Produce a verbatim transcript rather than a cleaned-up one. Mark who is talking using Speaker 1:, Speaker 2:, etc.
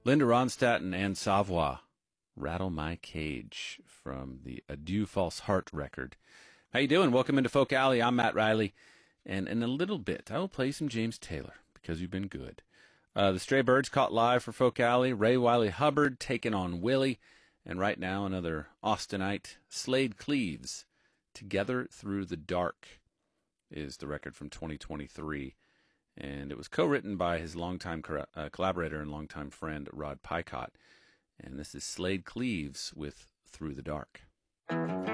Speaker 1: Linda Ronstadt and Anne Savoy, Rattle My Cage from the Adieu False Heart record. How you doing? Welcome into Folk Alley. I'm Matt Riley. And in a little bit, I will play some James Taylor because you've been good. Uh, the Stray Birds caught live for Folk Alley. Ray Wiley Hubbard taking on Willie. And right now, another Austinite, Slade Cleaves. Together Through the Dark is the record from twenty twenty-three. And it was co-written by his longtime co- uh, collaborator and longtime friend, Rod Picott. And this is Slade Cleaves with Through the Dark.